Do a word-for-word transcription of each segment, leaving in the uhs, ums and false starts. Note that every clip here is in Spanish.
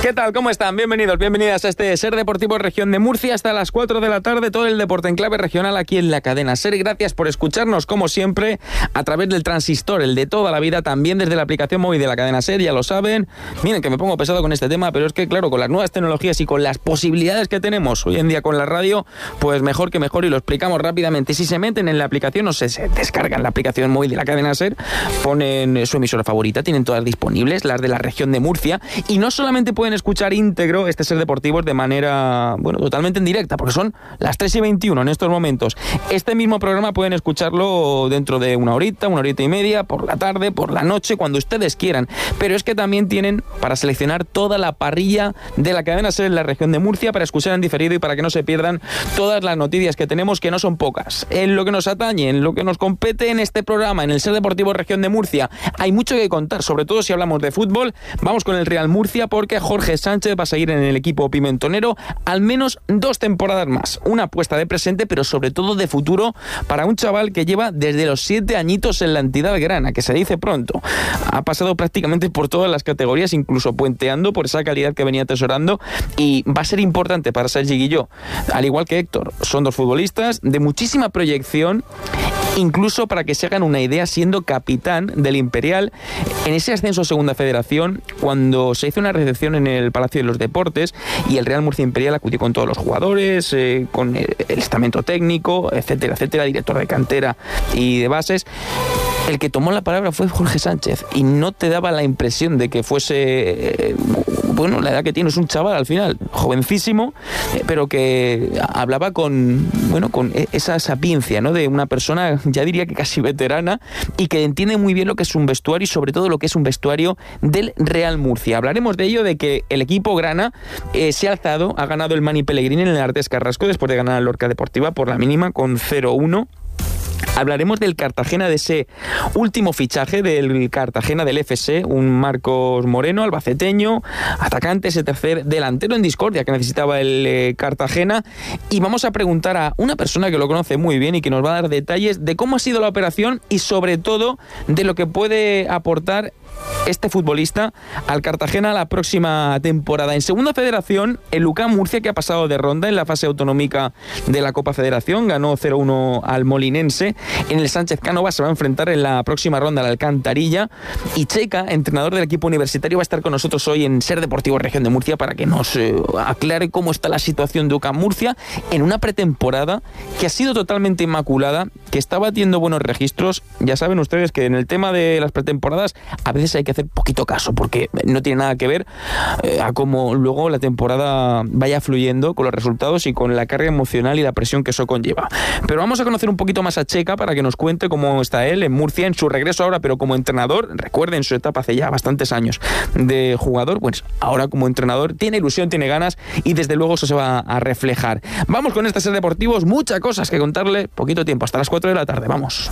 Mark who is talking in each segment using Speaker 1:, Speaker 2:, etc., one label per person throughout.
Speaker 1: ¿Qué tal? ¿Cómo están? Bienvenidos, bienvenidas a este Ser Deportivo Región de Murcia. Hasta las cuatro de la tarde, todo el deporte en clave regional aquí en la cadena Ser. Gracias por escucharnos, como siempre, a través del transistor, el de toda la vida, también desde la aplicación móvil de la cadena Ser, ya lo saben. Miren que me pongo pesado con este tema, pero es que, claro, con las nuevas tecnologías y con las posibilidades que tenemos hoy en día con la radio, pues mejor que mejor, y lo explicamos rápidamente. Si se meten en la aplicación o se, se descargan la aplicación móvil de la cadena Ser, ponen su emisora favorita, tienen todas disponibles, las de la región de Murcia, y no solamente pueden escuchar íntegro este Ser Deportivos de manera, bueno, totalmente en directa, porque son las tres y veintiuno en estos momentos. Este mismo programa pueden escucharlo dentro de una horita, una horita y media, por la tarde, por la noche, cuando ustedes quieran. Pero es que también tienen para seleccionar toda la parrilla de la cadena Ser en la región de Murcia para escuchar en diferido y para que no se pierdan todas las noticias que tenemos, que no son pocas. En lo que nos atañe, en lo que nos compete en este programa, en el Ser Deportivo Región de Murcia, hay mucho que contar, sobre todo si hablamos de fútbol. Vamos con el Real Murcia, porque Jorge Sánchez va a seguir en el equipo pimentonero al menos dos temporadas más. Una apuesta de presente, pero sobre todo de futuro, para un chaval que lleva desde los siete añitos en la entidad grana, que se dice pronto. Ha pasado prácticamente por todas las categorías, incluso puenteando por esa calidad que venía atesorando, y va a ser importante para Sergi Guilló, al igual que Héctor. Son dos futbolistas de muchísima proyección, incluso para que se hagan una idea, siendo capitán del Imperial en ese ascenso a Segunda Federación, cuando se hizo una recepción en el Palacio de los Deportes y el Real Murcia Imperial acudió con todos los jugadores, eh, con el, el estamento técnico, etcétera, etcétera, director de cantera y de bases. El que tomó la palabra fue Jorge Sánchez, y no te daba la impresión de que fuese, eh, bueno, la edad que tiene, es un chaval al final, jovencísimo, eh, pero que hablaba con, bueno, con esa sapiencia, ¿no?, de una persona, ya diría que casi veterana, y que entiende muy bien lo que es un vestuario y sobre todo lo que es un vestuario del Real Murcia. Hablaremos de ello, de que el equipo grana eh, se ha alzado, ha ganado el Mani Pellegrini en el Artes Carrasco después de ganar a Lorca Deportiva por la mínima con cero uno. Hablaremos del Cartagena, de ese último fichaje del Cartagena del F C, un Marcos Moreno, albaceteño, atacante, ese tercer delantero en discordia que necesitaba el eh, Cartagena. Y vamos a preguntar a una persona que lo conoce muy bien y que nos va a dar detalles de cómo ha sido la operación y sobre todo de lo que puede aportar este futbolista al Cartagena la próxima temporada. En Segunda Federación, el UCAM Murcia, que ha pasado de ronda en la fase autonómica de la Copa Federación, ganó cero uno al Molinense. En el Sánchez Cánova se va a enfrentar en la próxima ronda al Alcantarilla, y Checa, entrenador del equipo universitario, va a estar con nosotros hoy en Ser Deportivo Región de Murcia para que nos eh, aclare cómo está la situación de UCAM Murcia en una pretemporada que ha sido totalmente inmaculada, que está batiendo buenos registros. Ya saben ustedes que en el tema de las pretemporadas a veces hay que hacer poquito caso, porque no tiene nada que ver eh, a cómo luego la temporada vaya fluyendo con los resultados y con la carga emocional y la presión que eso conlleva. Pero vamos a conocer un poquito más a Checa para que nos cuente cómo está él en Murcia, en su regreso ahora, pero como entrenador. Recuerden su etapa hace ya bastantes años de jugador, pues ahora como entrenador tiene ilusión, tiene ganas, y desde luego eso se va a reflejar. Vamos con este Ser Deportivos, muchas cosas que contarle, poquito tiempo, hasta las cuatro de la tarde, vamos.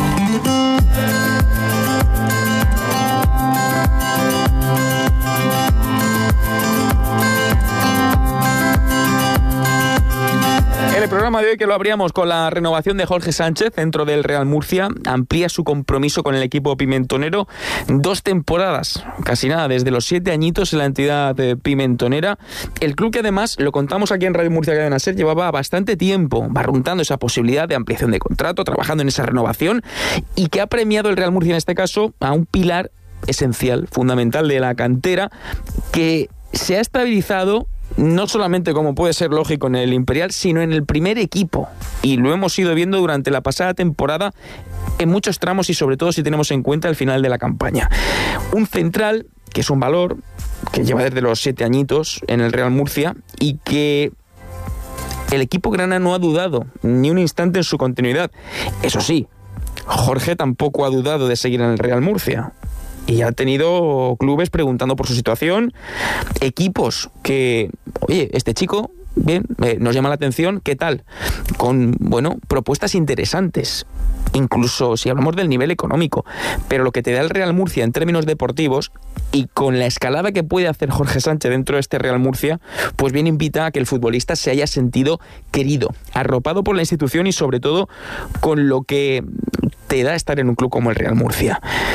Speaker 1: El programa de hoy, que lo abríamos con la renovación de Jorge Sánchez dentro del Real Murcia, amplía su compromiso con el equipo pimentonero, dos temporadas, casi nada, desde los siete añitos en la entidad pimentonera. El club, que además, lo contamos aquí en Radio Murcia Cadena Ser, llevaba bastante tiempo barruntando esa posibilidad de ampliación de contrato, trabajando en esa renovación, y que ha premiado el Real Murcia en este caso a un pilar esencial, fundamental de la cantera, que se ha estabilizado no solamente, como puede ser lógico, en el Imperial, sino en el primer equipo. Y lo hemos ido viendo durante la pasada temporada en muchos tramos, y sobre todo si tenemos en cuenta el final de la campaña. Un central que es un valor, que lleva desde los siete añitos en el Real Murcia, y que el equipo grana no ha dudado ni un instante en su continuidad. Eso sí, Jorge tampoco ha dudado de seguir en el Real Murcia. Y ha tenido clubes preguntando por su situación, equipos que, oye, este chico, bien, eh, nos llama la atención, ¿qué tal? Con, bueno, propuestas interesantes, incluso si hablamos del nivel económico. Pero lo que te da el Real Murcia en términos deportivos, y con la escalada que puede hacer Jorge Sánchez dentro de este Real Murcia, pues bien invita a que el futbolista se haya sentido querido, arropado por la institución, y sobre todo con lo que te da estar en un club como el Real Murcia.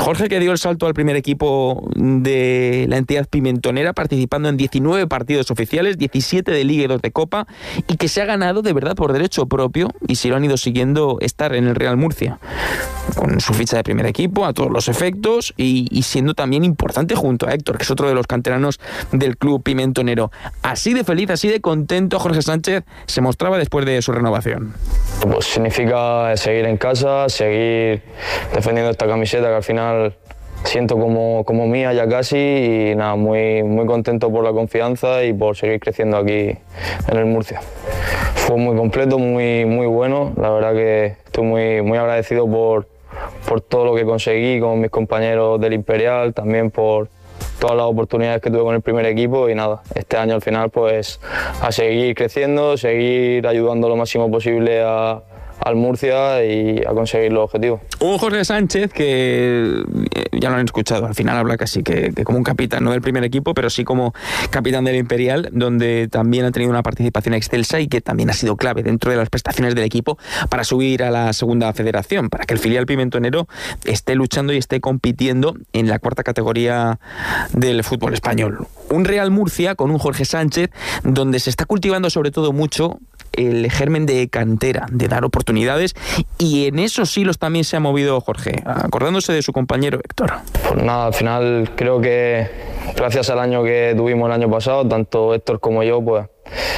Speaker 1: Jorge, que dio el salto al primer equipo de la entidad pimentonera, participando en diecinueve partidos oficiales, diecisiete de Liga y dos de Copa, y que se ha ganado de verdad por derecho propio, y si lo han ido siguiendo, estar en el Real Murcia, con su ficha de primer equipo a todos los efectos, y, y siendo también importante junto a Héctor, que es otro de los canteranos del club pimentonero. Así de feliz, así de contento, Jorge Sánchez se mostraba después de su renovación.
Speaker 2: Pues significa seguir en casa, seguir defendiendo esta camiseta que al final siento como, como mía ya casi, y nada, muy, muy contento por la confianza y por seguir creciendo aquí en el Murcia. Fue muy completo, muy, muy bueno, la verdad que estoy muy, muy agradecido por, por todo lo que conseguí con mis compañeros del Imperial, también por todas las oportunidades que tuve con el primer equipo, y nada, este año al final pues a seguir creciendo, seguir ayudando lo máximo posible a al Murcia y a conseguir los objetivos.
Speaker 1: Un Jorge Sánchez que ya lo han escuchado, al final habla casi que, que como un capitán, no del primer equipo, pero sí como capitán del Imperial, donde también ha tenido una participación excelsa y que también ha sido clave dentro de las prestaciones del equipo para subir a la segunda federación, para que el filial pimentonero esté luchando y esté compitiendo en la cuarta categoría del fútbol español. Un Real Murcia con un Jorge Sánchez donde se está cultivando sobre todo mucho el germen de cantera, de dar oportunidades, y en esos hilos también se ha movido Jorge, acordándose de su compañero Héctor.
Speaker 2: Pues nada, al final creo que gracias al año que tuvimos el año pasado, tanto Héctor como yo, pues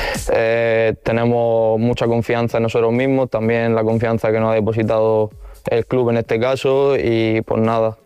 Speaker 2: eh, tenemos mucha confianza en nosotros mismos, también la confianza que nos ha depositado el club en este caso, y pues nada,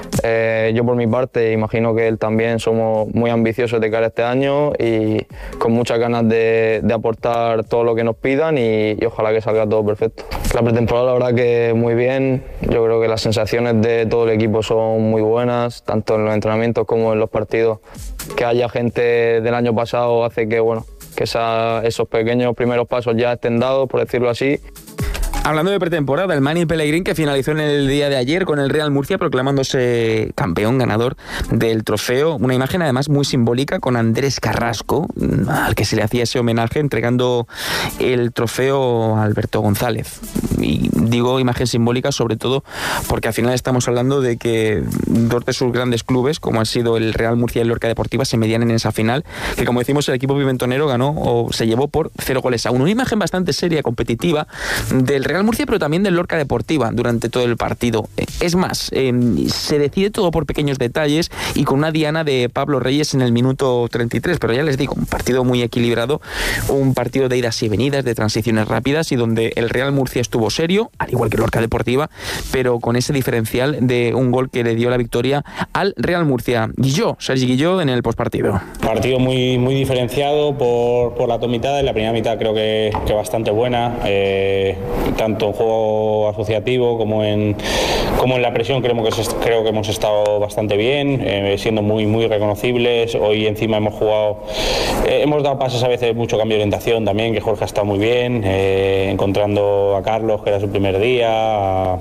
Speaker 2: Eh, yo por mi parte imagino que él también, somos muy ambiciosos de cara a este año y con muchas ganas de, de aportar todo lo que nos pidan, y, y ojalá que salga todo perfecto. La pretemporada la verdad que muy bien, yo creo que las sensaciones de todo el equipo son muy buenas, tanto en los entrenamientos como en los partidos. Que haya gente del año pasado hace que, bueno, que esa, esos pequeños primeros pasos ya estén dados, por decirlo así.
Speaker 1: Hablando de pretemporada, el Mani Pellegrín, que finalizó en el día de ayer con el Real Murcia proclamándose campeón, ganador del trofeo. Una imagen además muy simbólica con Andrés Carrasco, al que se le hacía ese homenaje entregando el trofeo a Alberto González. Y digo imagen simbólica sobre todo porque al final estamos hablando de que dos de sus grandes clubes, como han sido el Real Murcia y el Lorca Deportiva, se medían en esa final, que como decimos el equipo pimentonero ganó o se llevó por cero goles a uno. Una imagen bastante seria, competitiva del Real Murcia, pero también del Lorca Deportiva durante todo el partido. Es más, eh, se decide todo por pequeños detalles y con una diana de Pablo Reyes en el minuto treinta y tres, pero ya les digo, un partido muy equilibrado, un partido de idas y venidas, de transiciones rápidas, y donde el Real Murcia estuvo serio, al igual que el Lorca Deportiva, pero con ese diferencial de un gol que le dio la victoria al Real Murcia. Guilló, Sergi Guilló, en el postpartido.
Speaker 3: Partido muy, muy diferenciado por, por la dos mitades. En la primera mitad creo que, que bastante buena, eh, tanto en juego asociativo como en, como en la presión. Creo que, creo que hemos estado bastante bien, eh, siendo muy, muy reconocibles. Hoy encima hemos jugado, eh, hemos dado pases a veces, mucho cambio de orientación también, que Jorge ha estado muy bien, eh, encontrando a Carlos, que era su primer día, a,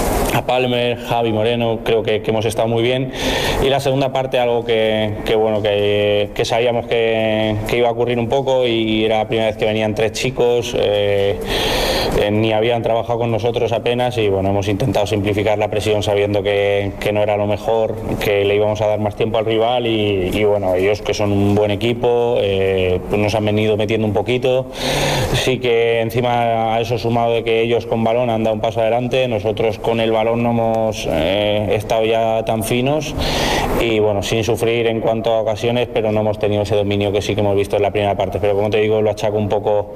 Speaker 3: a Palmer, Javi Moreno, creo que, que hemos estado muy bien. Y la segunda parte, algo que, que bueno, que, que sabíamos que, que iba a ocurrir un poco, y era la primera vez que venían tres chicos, eh, eh, ni habían trabajado con nosotros apenas, y bueno, hemos intentado simplificar la presión sabiendo que, que no era lo mejor, que le íbamos a dar más tiempo al rival, y, y bueno, ellos, que son un buen equipo, eh, pues nos han venido metiendo un poquito. Sí que encima a eso sumado de que ellos con balón han dado un paso adelante, nosotros con el balón no hemos eh, estado ya tan finos, y bueno, sin sufrir en cuanto a ocasiones, pero no hemos tenido ese dominio que sí que hemos visto en la primera parte. Pero como te digo, lo achaco un poco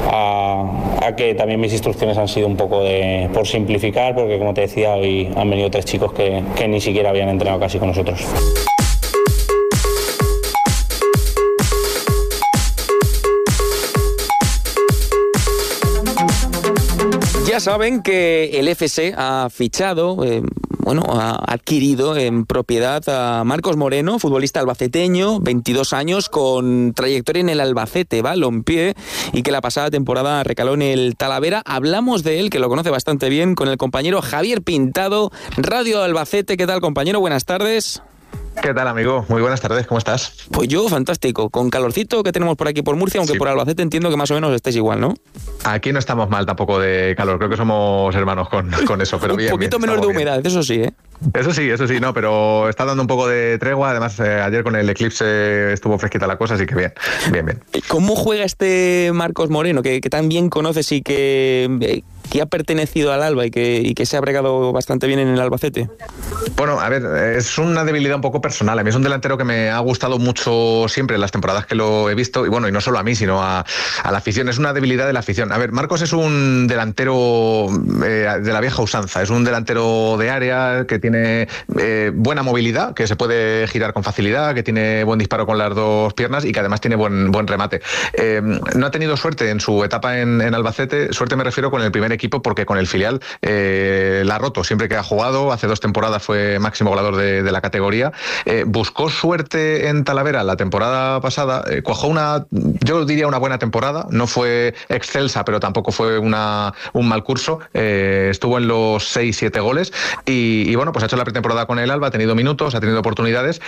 Speaker 3: a, a que también mis instrucciones han sido un poco de por simplificar, porque como te decía, hoy han venido tres chicos que, que ni siquiera habían entrenado casi con nosotros.
Speaker 1: Ya saben que el F S ha fichado, eh, bueno, ha adquirido en propiedad a Marcos Moreno, futbolista albaceteño, veintidós años, con trayectoria en el Albacete Balompié, y que la pasada temporada recaló en el Talavera. Hablamos de él, que lo conoce bastante bien, con el compañero Javier Pintado, Radio Albacete. ¿Qué tal, compañero? Buenas tardes.
Speaker 4: ¿Qué tal, amigo? Muy buenas tardes, ¿cómo estás?
Speaker 1: Pues yo, fantástico, con calorcito que tenemos por aquí por Murcia, aunque sí. Por Albacete entiendo que más o menos estáis igual, ¿no?
Speaker 4: Aquí no estamos mal tampoco de calor, creo que somos hermanos con, con eso, pero
Speaker 1: un
Speaker 4: bien.
Speaker 1: Un poquito
Speaker 4: bien,
Speaker 1: menos de humedad, bien. Eso sí, ¿eh?
Speaker 4: Eso sí, eso sí, no, pero está dando un poco de tregua, además eh, ayer con el eclipse estuvo fresquita la cosa, así que bien, bien, bien.
Speaker 1: ¿Cómo juega este Marcos Moreno, que, que tan bien conoces y que... Eh, que ha pertenecido al Alba y que, y que se ha bregado bastante bien en el Albacete?
Speaker 4: Bueno, a ver, es una debilidad un poco personal. A mí es un delantero que me ha gustado mucho siempre en las temporadas que lo he visto, y bueno, y no solo a mí, sino a, a la afición. Es una debilidad de la afición. A ver, Marcos es un delantero eh, de la vieja usanza, es un delantero de área que tiene eh, buena movilidad, que se puede girar con facilidad, que tiene buen disparo con las dos piernas y que además tiene buen, buen remate. Eh, no ha tenido suerte en su etapa en, en Albacete, suerte me refiero con el primer equipo, porque con el filial eh, la ha roto siempre que ha jugado. Hace dos temporadas fue máximo goleador de, de la categoría. Eh, buscó suerte en Talavera la temporada pasada, eh, cuajó una, yo diría una buena temporada, no fue excelsa, pero tampoco fue una, un mal curso. Eh, estuvo en los seis siete goles y, y bueno, pues ha hecho la pretemporada con el Alba, ha tenido minutos, ha tenido oportunidades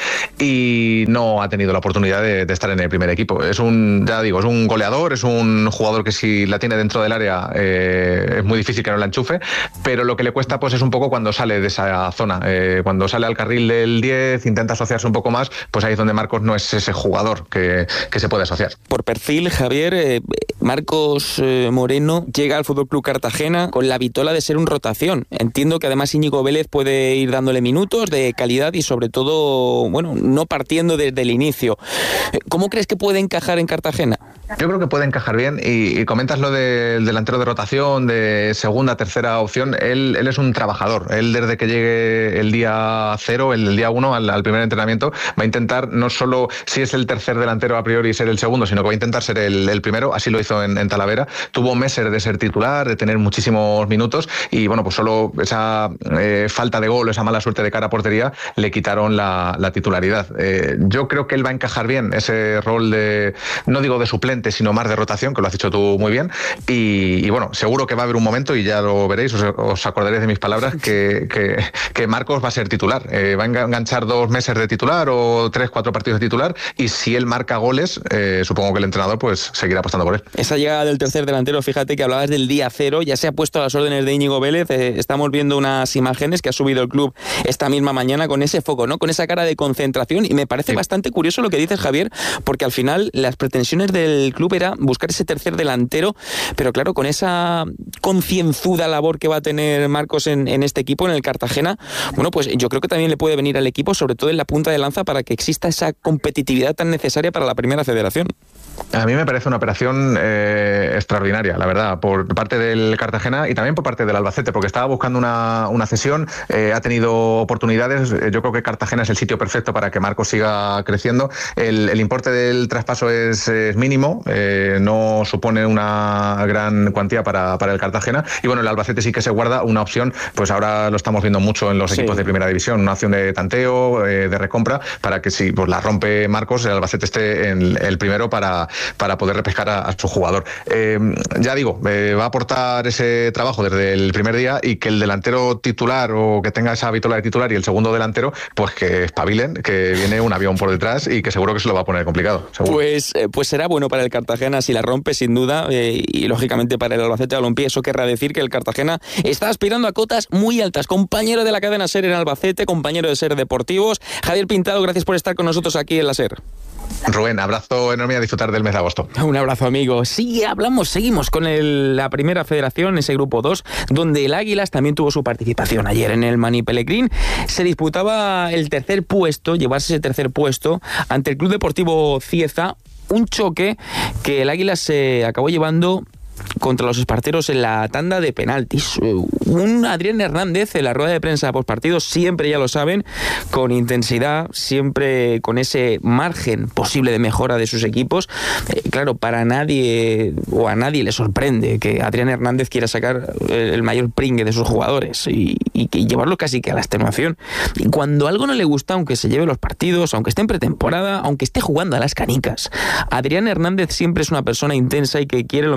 Speaker 4: y no ha tenido la oportunidad de, de estar en el primer equipo. Es un, ya digo, es un goleador, es un jugador que si la tiene dentro del área eh, es muy difícil que no la enchufe, pero lo que le cuesta pues es un poco cuando sale de esa zona, eh, cuando sale al carril del diez, intenta asociarse un poco más, pues ahí es donde Marcos no es ese jugador que, que se puede asociar.
Speaker 1: Por perfil, Javier, eh, Marcos eh, Moreno llega al F C Cartagena con la vitola de ser un rotación. Entiendo que además Íñigo Vélez puede ir dándole minutos de calidad y sobre todo, bueno, no partiendo desde el inicio. ¿Cómo crees que puede encajar en Cartagena?
Speaker 4: Yo creo que puede encajar bien y, y comentas lo del delantero de rotación, de segunda, tercera opción. Él, él es un trabajador. Él desde que llegue el día cero, el, el día uno al, al primer entrenamiento, va a intentar no solo si es el tercer delantero a priori ser el segundo, sino que va a intentar ser el, el primero. Así lo hizo en, en Talavera. Tuvo meses de ser titular, de tener muchísimos minutos y bueno, pues solo esa eh, falta de gol, esa mala suerte de cara a portería le quitaron la, la titularidad. Eh, yo creo que él va a encajar bien ese rol de, no digo de suplente, sino más de rotación, que lo has dicho tú muy bien, y, y bueno, seguro que va a haber un momento, y ya lo veréis, os, os acordaréis de mis palabras, que, que, que Marcos va a ser titular, eh, va a enganchar dos meses de titular o tres, cuatro partidos de titular, y si él marca goles, eh, supongo que el entrenador pues seguirá apostando por él.
Speaker 1: Esa llegada del tercer delantero, fíjate que hablabas del día cero, ya se ha puesto a las órdenes de Íñigo Vélez, eh, estamos viendo unas imágenes que ha subido el club esta misma mañana con ese foco, ¿no? Con esa cara de concentración, y me parece sí. bastante curioso lo que dices, Javier, porque al final las pretensiones del club era buscar ese tercer delantero, pero claro, con esa concienzuda labor que va a tener Marcos en, en este equipo, en el Cartagena, bueno, pues yo creo que también le puede venir al equipo, sobre todo en la punta de lanza, para que exista esa competitividad tan necesaria para la primera federación.
Speaker 4: A mí me parece una operación eh, extraordinaria, la verdad, por parte del Cartagena y también por parte del Albacete, porque estaba buscando una, una cesión, eh, ha tenido oportunidades. Yo creo que Cartagena es el sitio perfecto para que Marcos siga creciendo. El, el importe del traspaso es, es mínimo, eh, no supone una gran cuantía para, para el Cartagena, y bueno, el Albacete sí que se guarda una opción, pues ahora lo estamos viendo mucho en los sí. equipos de primera división, una opción de tanteo, eh, de recompra, para que si pues la rompe Marcos, el Albacete esté en el primero para para poder repescar a, a su jugador. Eh, ya digo, eh, va a aportar ese trabajo desde el primer día, y que el delantero titular, o que tenga esa vitola de titular, y el segundo delantero, pues que espabilen, que viene un avión por detrás y que seguro que se lo va a poner complicado. Seguro.
Speaker 1: Pues, eh, pues será bueno para el Cartagena si la rompe, sin duda, eh, y lógicamente para el Albacete Balompié. Eso querrá decir que el Cartagena está aspirando a cotas muy altas. Compañero de la cadena SER en Albacete, compañero de SER Deportivos. Javier Pintado, gracias por estar con nosotros aquí en la SER.
Speaker 4: Rubén, abrazo enorme, a disfrutar del mes de agosto.
Speaker 1: Un abrazo, amigo. Sí, hablamos, seguimos con el, la primera federación, ese grupo dos, donde el Águilas también tuvo su participación ayer en el Mani Pellegrín. Se disputaba el tercer puesto, llevarse ese tercer puesto ante el Club Deportivo Cieza, un choque que el Águilas se acabó llevando contra los esparteros en la tanda de penaltis. Un Adrián Hernández en la rueda de prensa post partido, siempre, ya lo saben, con intensidad, siempre con ese margen posible de mejora de sus equipos. Eh, claro, para nadie o a nadie le sorprende que Adrián Hernández quiera sacar el mayor pringue de sus jugadores y, y, y llevarlo casi que a la extenuación. Y cuando algo no le gusta, aunque se lleve los partidos, aunque esté en pretemporada, aunque esté jugando a las canicas, Adrián Hernández siempre es una persona intensa y que quiere lo mejor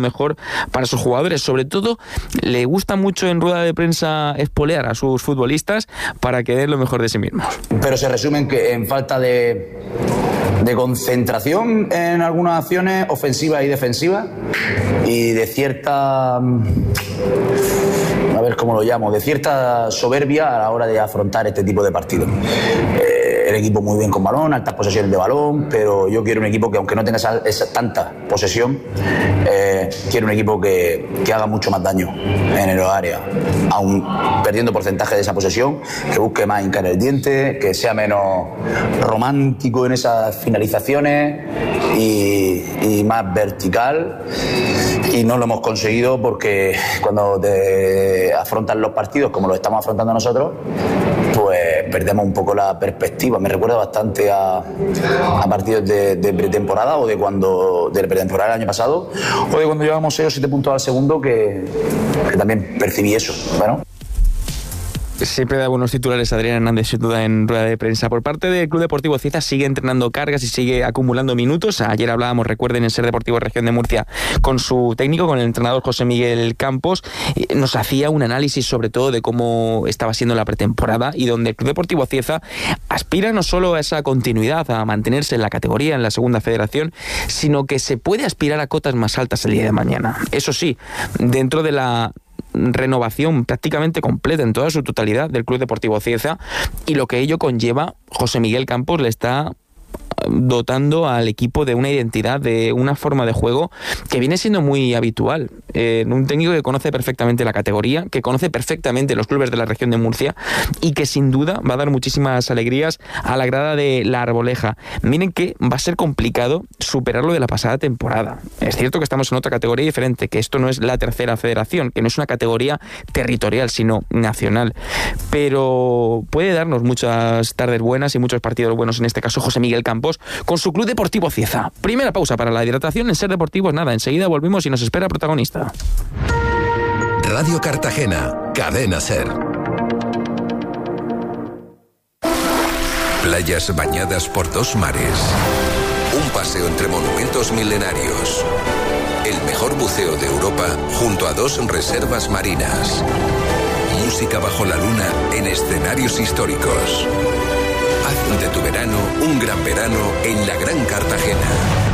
Speaker 1: para sus jugadores. Sobre todo, le gusta mucho en rueda de prensa espolear a sus futbolistas para que den lo mejor de sí mismos.
Speaker 5: Pero se resume en, que, en falta de, de concentración en algunas acciones ofensivas y defensivas y de cierta... a ver cómo lo llamo, de cierta soberbia a la hora de afrontar este tipo de partidos. Eh, el equipo muy bien con balón, altas posesiones de balón, pero yo quiero un equipo que, aunque no tenga esa, esa tanta posesión, eh, quiero un equipo que, que haga mucho más daño en el área, aun perdiendo porcentaje de esa posesión, que busque más hincar el diente, que sea menos romántico en esas finalizaciones y, y más vertical. Y no lo hemos conseguido porque cuando te afrontan los partidos como lo estamos afrontando nosotros, pues perdemos un poco la perspectiva. Me recuerda bastante a, a partidos de, de pretemporada o de cuando de pretemporada el año pasado o de cuando llevábamos seis o siete puntos al segundo, que, que también percibí eso. Bueno.
Speaker 1: Siempre da buenos titulares Adrián Hernández, sin duda, en rueda de prensa. Por parte del Club Deportivo Cieza, sigue entrenando cargas y sigue acumulando minutos. Ayer hablábamos, recuerden, en Ser Deportivo Región de Murcia con su técnico, con el entrenador José Miguel Campos. Nos hacía un análisis sobre todo de cómo estaba siendo la pretemporada y donde el Club Deportivo Cieza aspira no solo a esa continuidad, a mantenerse en la categoría, en la segunda federación, sino que se puede aspirar a cotas más altas el día de mañana. Eso sí, dentro de la renovación prácticamente completa en toda su totalidad del Club Deportivo Cieza, y lo que ello conlleva, José Miguel Campos le está dotando al equipo de una identidad, de una forma de juego que viene siendo muy habitual. Eh, un técnico que conoce perfectamente la categoría, que conoce perfectamente los clubes de la región de Murcia y que sin duda va a dar muchísimas alegrías a la grada de La Arboleja. Miren que va a ser complicado superar lo de la pasada temporada. Es cierto que estamos en otra categoría diferente, que esto no es la tercera federación, que no es una categoría territorial, sino nacional. Pero puede darnos muchas tardes buenas y muchos partidos buenos, en este caso José Miguel Campos, con su Club Deportivo Cieza. Primera pausa para la hidratación en Ser Deportivos. Nada, enseguida volvimos y nos espera protagonista.
Speaker 6: Radio Cartagena, Cadena Ser. Playas bañadas por dos mares. Un paseo entre monumentos milenarios. El mejor buceo de Europa junto a dos reservas marinas. Música bajo la luna en escenarios históricos. Haz de tu verano un gran verano en la Gran Cartagena.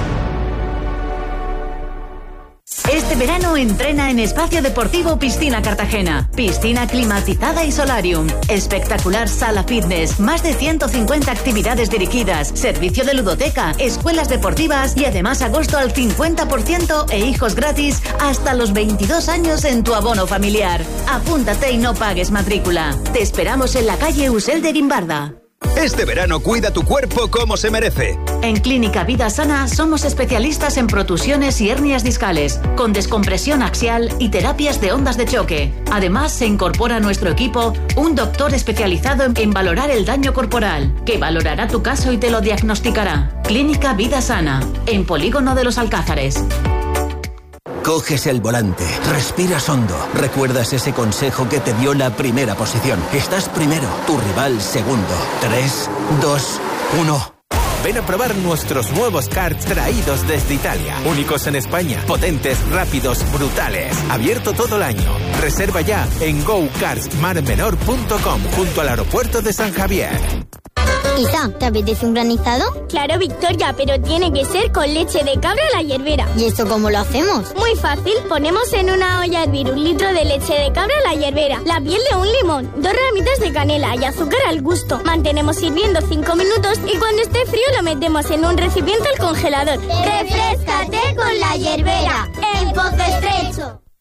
Speaker 7: Este verano entrena en Espacio Deportivo Piscina Cartagena. Piscina climatizada y solarium. Espectacular sala fitness. Más de ciento cincuenta actividades dirigidas. Servicio de ludoteca. Escuelas deportivas. Y además agosto al cincuenta por ciento e hijos gratis hasta los veintidós años en tu abono familiar. Apúntate y no pagues matrícula. Te esperamos en la calle Usel de Guimbarda.
Speaker 8: Este verano cuida tu cuerpo como se merece.
Speaker 7: En Clínica Vida Sana somos especialistas en protusiones y hernias discales, con descompresión axial y terapias de ondas de choque. Además, se incorpora a nuestro equipo un doctor especializado en, en valorar el daño corporal, que valorará tu caso y te lo diagnosticará. Clínica Vida Sana, en Polígono de los Alcázares.
Speaker 8: Coges el volante, respiras hondo, recuerdas ese consejo que te dio la primera posición. Estás primero, tu rival segundo. Tres, dos, uno. Ven a probar nuestros nuevos karts traídos desde Italia. Únicos en España, potentes, rápidos, brutales. Abierto todo el año. Reserva ya en go karts mar menor punto com, junto al aeropuerto de San Javier.
Speaker 9: Isa, ¿te apetece un granizado?
Speaker 10: Claro, Victoria, pero tiene que ser con leche de cabra a la hierbera.
Speaker 9: ¿Y eso cómo lo hacemos?
Speaker 10: Muy fácil, ponemos en una olla a hervir un litro de leche de cabra a la hierbera, la piel de un limón, dos ramitas de canela y azúcar al gusto. Mantenemos hirviendo cinco minutos y cuando esté frío lo metemos en un recipiente al congelador.
Speaker 9: ¡Refréscate con la hierbera! ¡En Pozo Estrecho!